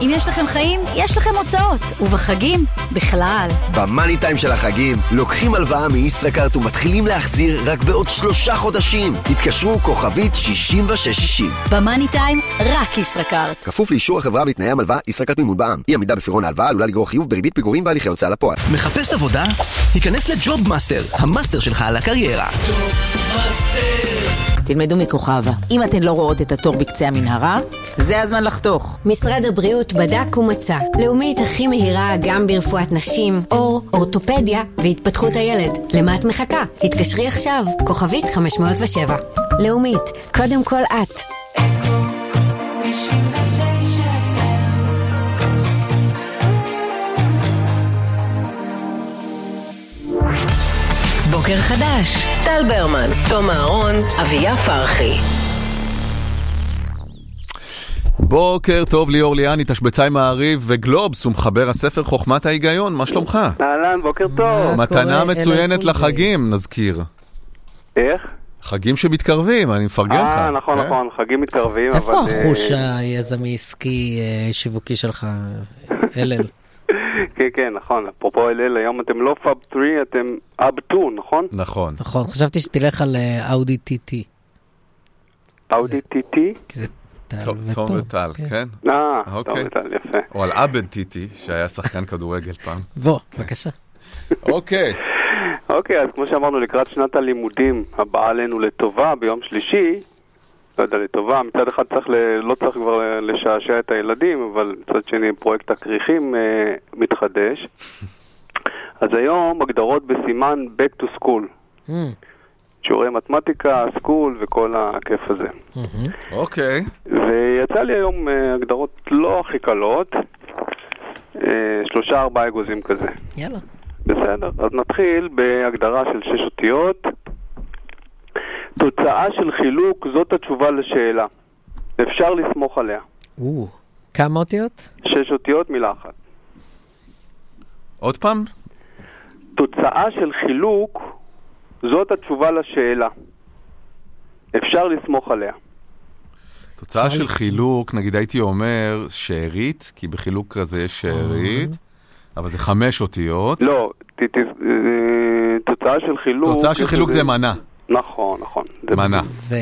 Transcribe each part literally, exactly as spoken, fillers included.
אם יש לכם חיים, יש לכם הוצאות, ובחגים, בכלל. במאני טיים של החגים, לוקחים הלוואה מישראכרט ומתחילים להחזיר רק בעוד שלושה חודשים. התקשרו כוכבית שישים ושש שישים. במאני טיים, רק ישראכרט. כפוף לאישור החברה ולתנאי המלווה, ישראכרט מימון בע"מ. אי עמידה בפירעון ההלוואה עלולה לגרור חיוב בריבית פיגורים והליכי הוצאה לפועל. מחפש עבודה? היכנס לג'וב מאסטר, המאסטר שלך על הקריירה. תלמדו מכוכבה. אם אתן לא רואות את התור בקצה המנהרה, זה הזמן לחתוך. משרד הבריאות בדק ומצא. לאומית הכי מהירה גם ברפואת נשים, אור, אורתופדיה והתפתחות הילד. למה את מחכה? התקשרי עכשיו. כוכבית חמש מאות ושבע. לאומית, קודם כל את. בוקר חדש, טל ברמן, תום אהרון, אביה פרחי. בוקר טוב, ליאור ליאני, תשבצאי מעריב וגלובס ומחבר הספר חוכמת ההיגיון, מה שלומך? אהלן, בוקר טוב. מתנה מצוינת לחגים, נזכיר. איך? חגים שמתקרבים, אני מפרגן לך. אה, נכון, נכון, חגים מתקרבים, אבל... איפה החוש היזמי עסקי שיווקי שלך, אלל? כן, כן, נכון. אפרופו אל, היום אתם לא פאב שלוש, אתם אב שתיים, נכון? נכון. נכון, חשבתי שתלך על אאודי טי טי. אאודי טי טי? כי זה טל וטל. טל וטל, כן. אה, טל וטל, יפה. או על אבד טי טי, שהיה שחקן כדורגל פעם. בוא, בבקשה. אוקיי. אוקיי, אז כמו שאמרנו, לקראת שנת הלימודים הבאה עלינו לטובה ביום שלישי, לא יודע, לטובה, מצד אחד צריך ל... לא צריך כבר לשעשע את הילדים, אבל מצד שני פרויקט הכריכים אה, מתחדש. אז היום הגדרות בסימן Back to School. Mm. שיעורי מתמטיקה, סקול וכל הכיף הזה. אוקיי. Mm-hmm. Okay. ויצא לי היום אה, הגדרות לא הכי קלות, אה, שלושה ארבעה אגוזים כזה. יאללה. בסדר, אז נתחיל בהגדרה של שש אותיות. תוצאה של חילוק, זאת התשובה לשאלה. אפשר לסמוך עליה. או, כמה אותיות? שש אותיות, מילה אחת. עוד פעם? תוצאה של חילוק, זאת התשובה לשאלה. אפשר לסמוך עליה. תוצאה של חילוק, נגיד הייתי אומר שארית, כי בחילוק כזה יש שארית, אבל זה חמש אותיות. לא, תוצאה של חילוק... תוצאה של חילוק זה מנה. נכון, נכון. מנה.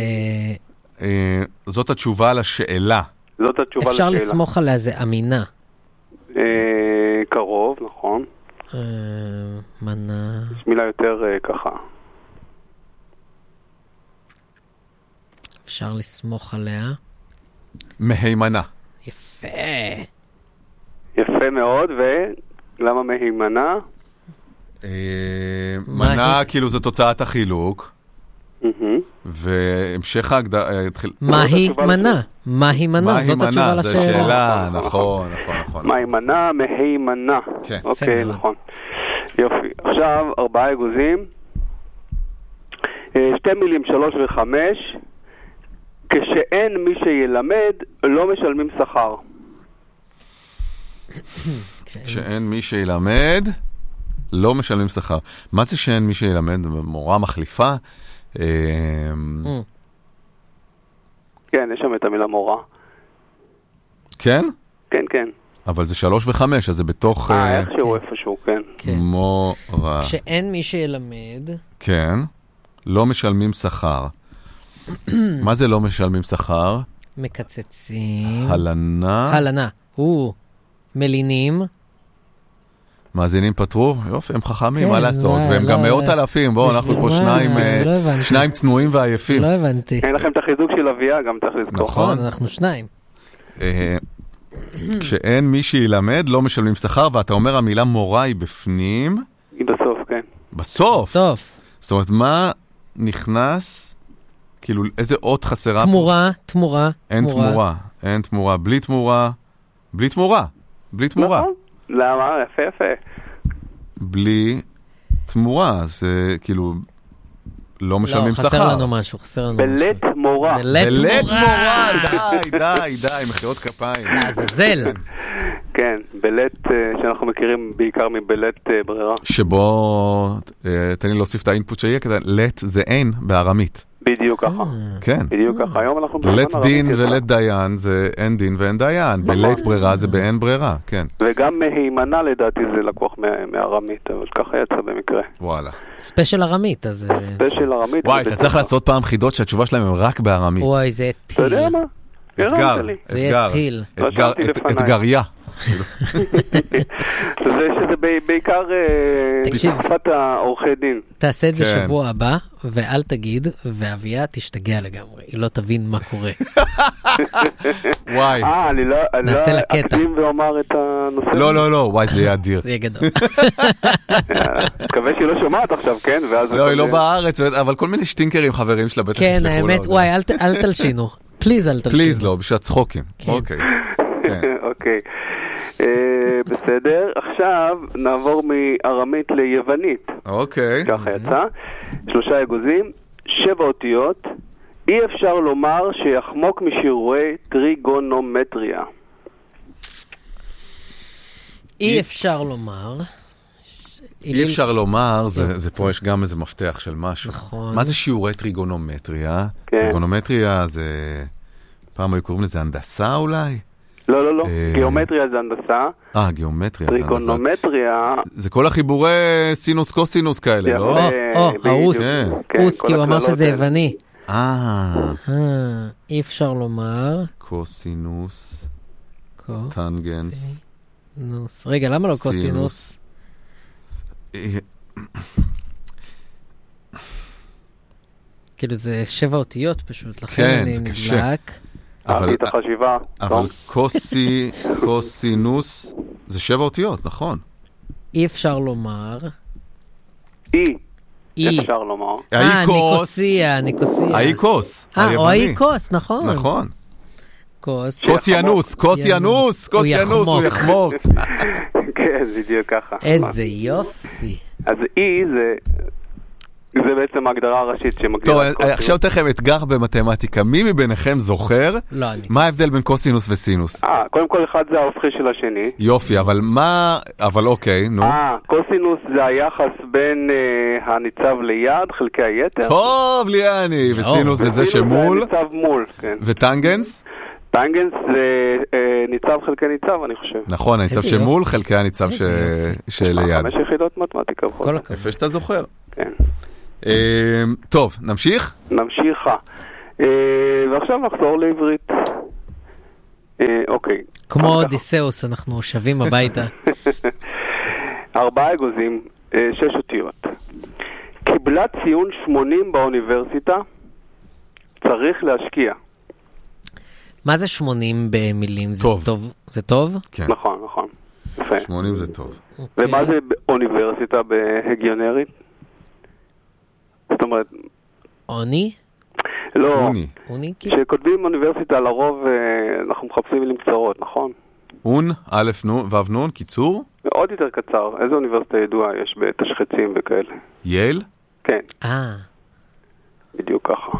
זאת התשובה לשאלה. זאת התשובה לשאלה. אפשר לסמוך עליה, זה אמינה. קרוב, נכון. מנה... יש מילה יותר ככה. אפשר לסמוך עליה. מהימנה. יפה. יפה מאוד, ולמה מהימנה? מנה, כאילו זו תוצאת החילוק. והמשך ההגדרה... מהי מנה? מהי מנה? זאת התשובה לשאלה. זו שאלה, נכון, נכון, נכון. מהי מנה? מהימנה. אוקיי, נכון. יופי. עכשיו, ארבעה אגוזים. שתי מילים, שלוש וחמש. כשאין מי שילמד, לא משלמים שכר. כשאין מי שילמד, לא משלמים שכר. מה זה שאין מי שילמד? מורה מחליפה? כן, יש שם את המילה מורה. כן? כן, כן. אבל זה שלוש וחמש, אז זה בתוך... אה, איכשהו, איפשהו, כן. מורה. כשאין מי שילמד... כן. לא משלמים שכר. מה זה לא משלמים שכר? מקצצים. הלנה. הלנה. הוא מלינים. מאזינים פטרו, יופי, הם חכמים, מה לעשות, והם גם מאות אלפים, בואו, אנחנו פה שניים צנועים ועייפים. לא הבנתי. אין לכם את החיזוק של אביה, גם צריך לזכור. נכון, אנחנו שניים. כשאין מי שילמד, לא משלמים שכר, ואתה אומר המילה מורה היא בפנים. היא בסוף, כן. בסוף? בסוף. זאת אומרת, מה נכנס, כאילו, איזה אות חסרה? תמורה, תמורה. אין תמורה, אין תמורה, בלי תמורה, בלי תמורה, בלי תמורה. נכון. למה? יפה יפה. בלי תמורה, זה כאילו לא משלמים שכר. לא, חסר לנו משהו, חסר לנו משהו. בלית מורה. בלית מורה. די, די, די, מחיאות כפיים. לעזאזל. כן, בלית שאנחנו מכירים בעיקר מבלית ברירה. שבו, תן לי להוסיף את האינפוט שיהיה כדי, לית זה אין בארמית. בדיוק ככה. כן. בדיוק ככה. היום אנחנו... לית דין ולית דיין זה אין דין ואין דיין. בלית ברירה זה באין ברירה, כן. וגם מהימנה לדעתי זה לקוח מארמית, אבל ככה יצא במקרה. וואלה. ספיישל ארמית, אז... ספיישל ארמית. וואי, אתה צריך לעשות פעם חידות שהתשובה שלהם הם רק בארמית. וואי, זה אתה טיל. יודע מה? אתגר, זה יהיה טיל. אתגריה. זה שזה בעיקר תקשיב. תקופת העורכי דין. תעשה את זה כן. שבוע הבא, ואל תגיד, ואביה תשתגע לגמרי, היא לא תבין מה קורה. וואי. אה, אני לא נעשה לה קטע. אקדים ואומר את הנושא. לא, לא, לא, וואי, זה יהיה אדיר. זה יהיה גדול. מקווה שהיא לא שומעת עכשיו, כן? לא, היא לא בארץ, אבל כל מיני שטינקרים חברים שלה בטח כן, ישלחו לה. האמת, וואי, אל ת- אל תלשינו. פליז אל תלשינו. פליז לא, בשביל הצחוקים. אוקיי. כן. אוקיי. אה, בסדר. עכשיו נעבור מארמית ליוונית. אוקיי. ככה יצא. שלושה אגוזים, שבע אותיות. אי אפשר לומר שיחמוק משיעורי טריגונומטריה. אי אפשר לומר... אי אפשר לומר, זה, זה פה יש גם איזה מפתח של משהו. נכון. מה זה שיעורי טריגונומטריה? כן. טריגונומטריה זה... פעם היו קוראים לזה הנדסה אולי? לא, לא, לא. אה, גיאומטריה זה הנדסה. אה, גיאומטריה זה הנדסה. טריגונומטריה... זה כל החיבורי סינוס קוסינוס כאלה, יפה. לא? או, בדיוק. האוס. כן, אוס, כל כי הוא אמר הקללות שזה האלה. יווני. אה, אה, אי אפשר לומר... קוסינוס, קו... טנגנס. נוס. רגע, למה לא סינוס. קוסינוס? אה, כאילו זה שבע אותיות פשוט, לכן כן, אני זה קשה. נדלק. אבל- אהבתי את החשיבה. אבל טוב. קוסי, קוסינוס, זה שבע אותיות, נכון? אי אפשר לומר... אי. אי. אפשר לומר. אה, האי קוס, ניקוסיה, ניקוסיה. האי קוס, אה, או היווני. האי קוס, נכון. נכון. קוס. קוס ינוס, קוס ינוס, קוס הוא ינוס, הוא יחמוק. יחמוק. כן, בדיוק ככה. איזה יופי. אז אי זה... זה בעצם ההגדרה הראשית טוב, שמגדירה את קוסינוס. עכשיו תכף אתגר במתמטיקה. מי מביניכם זוכר לא אני. מה ההבדל בין קוסינוס וסינוס? אה, קודם כל אחד זה ההופכי של השני. יופי, אבל מה... אבל אוקיי, נו. אה, קוסינוס זה היחס בין אה, הניצב ליד, חלקי היתר. טוב, ליאני, וסינוס זה זה וסינוס שמול, הניצב מול, כן. וטנגנס? טנגנס זה אה, ניצב חלקי ניצב, אני חושב. נכון, הניצב איזה שמול, יופי. חלקי הניצב ש- איזה שליד. חמש יחידות מתמטיקה. בכל כל זאת. הכבוד. יפה שאתה זוכר. כן. אה, טוב, נמשיך? נמשיך. אה, ועכשיו נחזור לעברית. אה, אוקיי. כמו אז ככה. אודיסאוס, אנחנו שבים הביתה. ארבעה אגוזים, אה, שש אותיות. קיבלה ציון שמונים באוניברסיטה, צריך להשקיע. מה זה שמונים במילים? זה טוב. טוב? זה טוב? כן. נכון, נכון. יפה. שמונים זה טוב. ומה זה אוניברסיטה בהגיונרית? זאת אומרת, עוני? לא, אוני. עוני? כאילו? כשכותבים אוניברסיטה לרוב אה, אנחנו מחפשים מילים קצרות, נכון? און, א' נו, ו' נון, קיצור, עוד יותר קצר, איזה אוניברסיטה ידועה יש בתשחצים וכאלה? יייל, כן, אה, בדיוק ככה.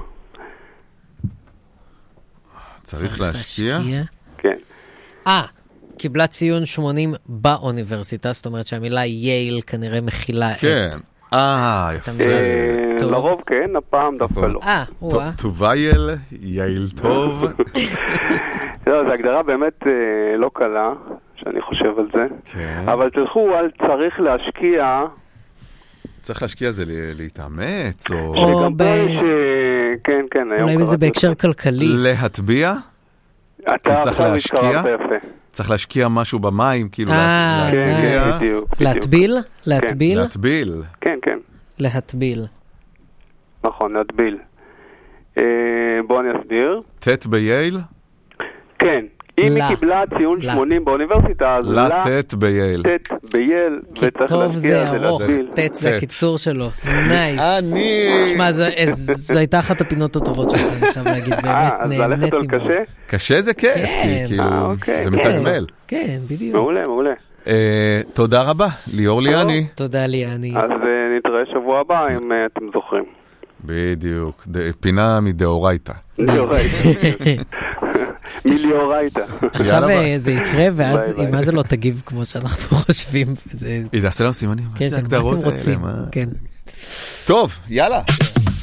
צריך להשקיע. כן. אה, קיבלה ציון שמונים באוניברסיטה, זאת אומרת שהמילה יייל כנראה מכילה את... כן. אה, יפה. אה, טוב. לרוב כן, הפעם דווקא לא. אה, וואה. טובייל, יעיל טוב. לא, זו הגדרה באמת אה, לא קלה, שאני חושב על זה. כן. אבל תלכו על צריך להשקיע, צריך להשקיע זה ל- להתאמץ, או או שגם ב- פה יש... אה, כן, כן, היום אולי זה קראתי בהקשר אותו. כלכלי. להטביע. אתה צריך עכשיו להשקיע? התקרבת יפה. צריך להשקיע משהו במים, כאילו אה, להטביע. כן, נייס. בדיוק, בדיוק. להטביל? להטביל? להטביל. כן, כן, להטביל. נכון, להטביל. אה, בוא אני אסביר. ט' בייל. כן, אם לה. היא קיבלה ציון לה. שמונים באוניברסיטה, אז לה, לט' בייל. ט' בייל, כי וצריך טוב להשקיע, זה ארוך, להטביל. ט' זה ט'. הקיצור שלו. נייס. אני... שמע, זו- אה, זו הייתה אחת הפינות הטובות שלך, אני חייב להגיד, באמת אה, אז ללכת נהניתי על מאוד. קשה? קשה זה כיף, כן. כי כאילו, אה, אוקיי. זה כן, מתגמל. כן, בדיוק. מעולה, מעולה. אה, תודה רבה, ליאור ליאני. תודה ליאני. אז אה, נתראה שבוע הבא, אם אה, אתם זוכרים. בדיוק, ד- פינה מדאורייתא. ליאורייתא. מיליאורייתא. עכשיו יאללה, אה, ביי. זה יקרה, ואז ביי, ביי. אם מה זה לא תגיב כמו שאנחנו חושבים. וזה- היא תעשה לנו סימנים. כן, מה זה של מה ההגדרות אתם רוצים. האלה, מה? כן. טוב, יאללה.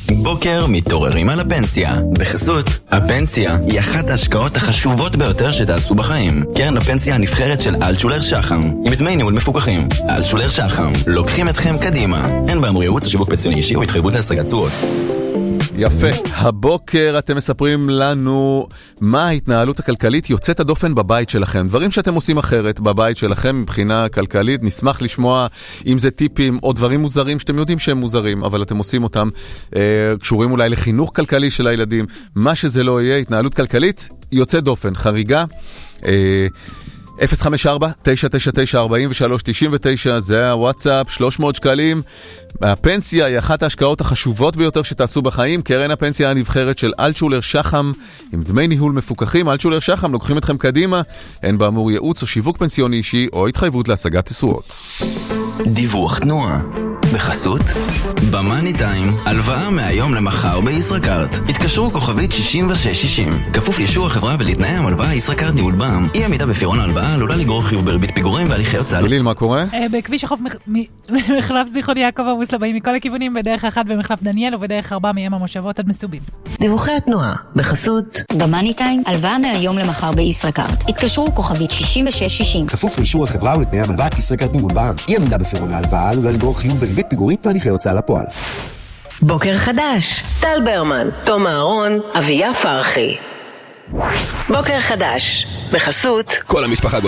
בוקר מתעוררים על הפנסיה. בחסות, הפנסיה היא אחת ההשקעות החשובות ביותר שתעשו בחיים. קרן הפנסיה הנבחרת של אלטשולר שחם, עם דמי ניהול מפוקחים. אלטשולר שחם, לוקחים אתכם קדימה. אין באמור ייעוץ או שיווק פנסיוני אישי או התחייבות להשגת תשואות. יפה. הבוקר אתם מספרים לנו מה ההתנהלות הכלכלית יוצאת הדופן בבית שלכם. דברים שאתם עושים אחרת בבית שלכם מבחינה כלכלית. נשמח לשמוע אם זה טיפים או דברים מוזרים שאתם יודעים שהם מוזרים, אבל אתם עושים אותם אה, קשורים אולי לחינוך כלכלי של הילדים. מה שזה לא יהיה, התנהלות כלכלית יוצאת דופן, חריגה. אה, אפס חמש ארבע תשע תשע תשע ארבע שלוש תשע תשע, זה הוואטסאפ, שלוש מאות שקלים. הפנסיה היא אחת ההשקעות החשובות ביותר שתעשו בחיים. קרן הפנסיה הנבחרת של אלטשולר שחם, עם דמי ניהול מפוקחים. אלטשולר שחם, לוקחים אתכם קדימה. אין באמור ייעוץ או שיווק פנסיוני אישי או התחייבות להשגת תשואות. דיווח תנועה בחסות במאני טיים, הלוואה מהיום למחר בישראכרט. התקשרו כוכבית שישים ושש שישים. כפוף לאישור החברה ולתנאי המלוואה. ישראכרט ניהול בע"מ. אי עמידה בפירעון ההלוואה עלולה לגרור חיוב בריבית פיגורים והליכי הוצאה. ליל, מה קורה? בכביש החוף מחלף זיכרון יעקב עמוס לבאים מכל הכיוונים, בדרך אחת במחלף דניאל ובדרך ארבע מהם המושבות עד מסובים. דיווחי התנועה בחסות במאני טיים, הלוואה מהיום למחר בישראכרט. התקשרו כוכבית שישים ושש שישים. כפוף לאישור החברה ולתנאי המלוואה. ישראכרט ניהול בע"מ. אי עמידה בפירעון ההלוואה עלולה לגרור חיוב בריבית פיגורים והליכי הוצאה לפועל. בוקר חדש, טל ברמן, תום אהרון, אביה פרחי. בוקר חדש בחסות כל המשפחה